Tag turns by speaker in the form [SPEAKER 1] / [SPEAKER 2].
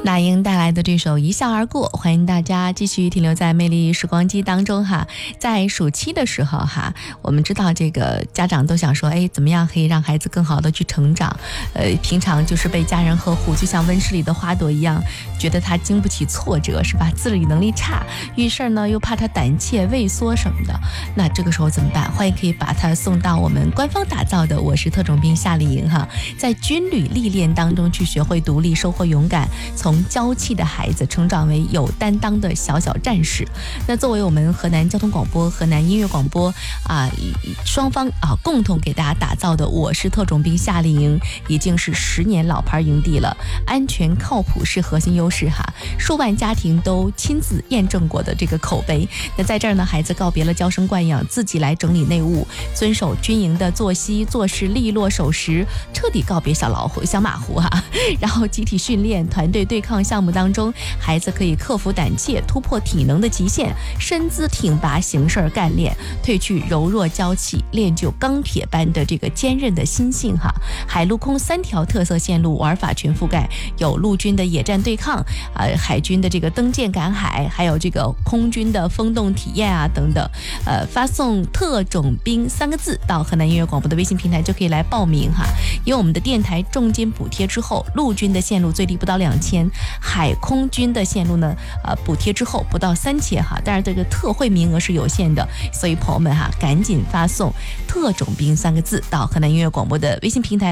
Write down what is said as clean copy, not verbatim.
[SPEAKER 1] 那英带来的这首一笑而过，欢迎大家继续停留在魅力时光机当中哈。在暑期的时候哈，我们知道这个家长都想说，怎么样可以让孩子更好的去成长，平常就是被家人呵护，就像温室里的花朵一样，觉得他经不起挫折是吧，自理能力差，遇事呢又怕他胆怯畏缩什么的，那这个时候怎么办？欢迎可以把他送到我们官方打造的我是特种兵夏令营哈，在军旅历练当中去学会独立，收获勇敢，从娇气的孩子成长为有担当的小小战士。那作为我们河南交通广播、河南音乐广播双方共同给大家打造的我是特种兵夏令营，已经是10年老牌营地了，安全靠谱是核心优势哈，数万家庭都亲自验证过的这个口碑。那在这儿呢，孩子告别了娇生惯养，自己来整理内务，遵守军营的作息做事利落守时，彻底告别小老虎小马虎哈。然后集体训练团队对抗项目当中，孩子可以克服胆怯，突破体能的极限，身姿挺拔，行事干练，褪去柔弱娇气，练就钢铁般的这个坚韧的心性哈。海陆空3条特色线路玩法全覆盖，有陆军的野战对抗海军的这个登舰赶海，还有这个空军的风洞体验等等。发送特种兵3个字到河南音乐广播的微信平台就可以来报名哈。因为我们的电台重金补贴之后，陆军的线路最低不到2000，海空军的线路呢补贴之后不到3000哈，但是这个特惠名额是有限的，所以朋友们哈，赶紧发送特种兵3个字到河南音乐广播的微信平台